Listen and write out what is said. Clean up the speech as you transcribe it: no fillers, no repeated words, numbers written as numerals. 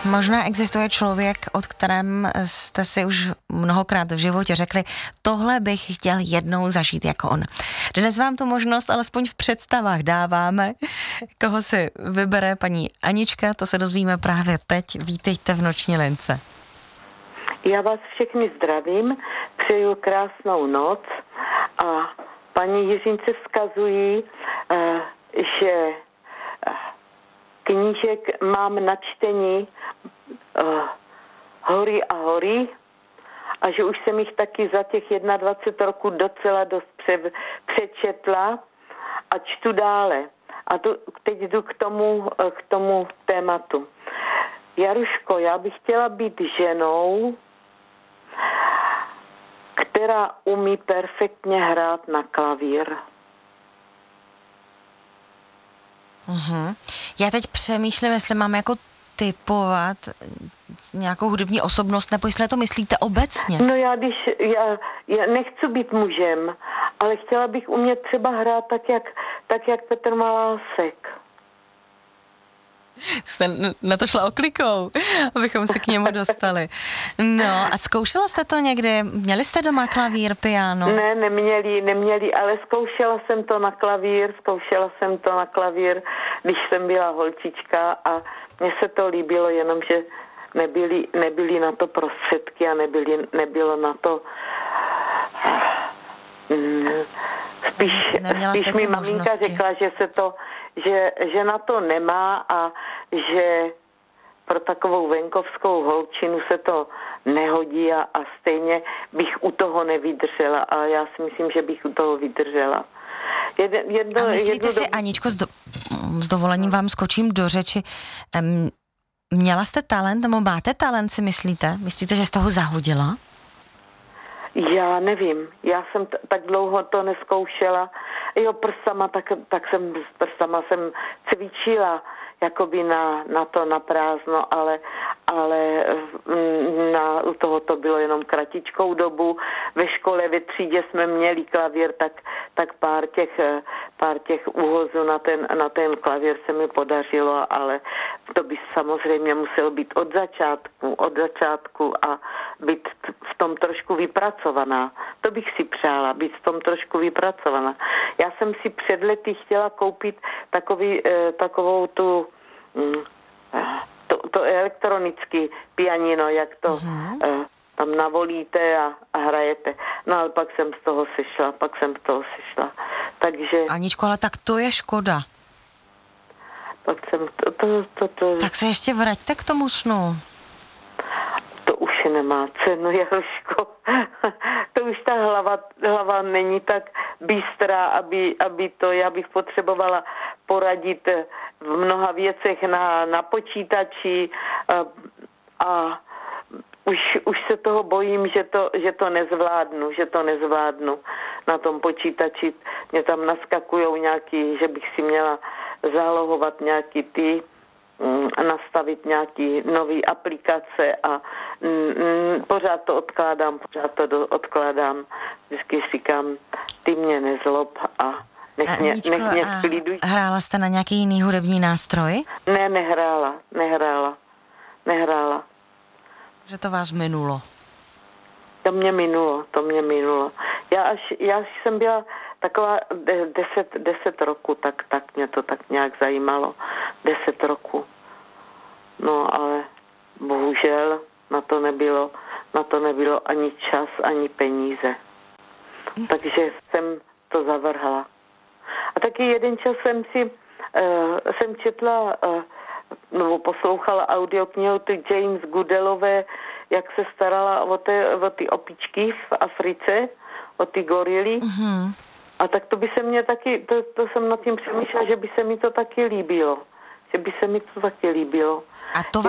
Možná existuje člověk, od kterém jste si už mnohokrát v životě řekli, tohle bych chtěl jednou zažít jako on. Dnes vám tu možnost alespoň v představách dáváme. Koho si vybere paní Anička, to se dozvíme právě teď. Vítejte v Noční lince. Já vás všechny zdravím, přeju krásnou noc a paní Jiřince vzkazují, že knížek mám na čtení Hory a hory a že už jsem jich taky za těch 21 roků docela dost přečetla a čtu dále. A teď jdu k tomu tématu. Jaruško, já bych chtěla být ženou, která umí perfektně hrát na klavír. Uhum. Já teď přemýšlím, jestli mám jako typovat nějakou hudební osobnost, nebo jestli to myslíte obecně. No já nechci být mužem, ale chtěla bych umět třeba hrát tak jak Petr Malásek. Jste na to šla oklikou, abychom se k němu dostali. No a zkoušela jste to někdy? Měli jste doma klavír, piano? Ne, neměli, ale zkoušela jsem to na klavír, když jsem byla holčička a mně se to líbilo, jenomže nebyly na to prostředky a nebylo na to spíš mi maminka řekla, že na to nemá a že pro takovou venkovskou holčinu se to nehodí a stejně bych u toho nevydržela, ale já si myslím, že bych u toho vydržela. A myslíte si, Aničko, s dovolením vám skočím do řeči, měla jste talent, nebo máte talent, si myslíte? Myslíte, že jste ho zahodila? Já nevím, já jsem tak dlouho to neskoušela. Jo, tak jsem s prstama jsem cvičila, jakoby na prázdno, ale u toho to bylo jenom kratičkou dobu. Ve škole, ve třídě jsme měli klavír, tak pár těch úhozů na ten klavír se mi podařilo, ale to by samozřejmě muselo být od začátku a být v tom trošku vypracovaná. To bych si přála, být v tom trošku vypracovaná. Já jsem si před lety chtěla koupit takovou tu to elektronický pianino, jak to tam navolíte a hrajete. No ale pak jsem z toho sešla. Takže... Aničko, ale tak to je škoda. Pak jsem Tak se ještě vraťte k tomu snu. To už nemá cenu, Jaroško. To už ta hlava není tak bystrá, aby to, já bych potřebovala poradit v mnoha věcech na počítači a už se toho bojím, že to nezvládnu na tom počítači. Mě tam naskakujou nějaký, že bych si měla zálohovat nějaký nastavit nějaký nový aplikace a pořád to odkládám. Vždycky říkám, ty mě nezlob a nech mě v klidu. Hrála jste na nějaký jiný hudební nástroj? Ne, nehrála. Že to vás minulo? To mě minulo. Já až jsem byla taková 10 roku, tak mě to tak nějak zajímalo. 10 roku. No ale bohužel na to nebylo ani čas, ani peníze. Takže jsem to zavrhla. A taky jeden čas jsem četla nebo poslouchala audioknihu James Goodallové, jak se starala o ty opičky v Africe, o ty gorily. Mm-hmm. A tak to by se mě taky, to jsem nad tím přemýšlela, že by se mi to taky líbilo. A to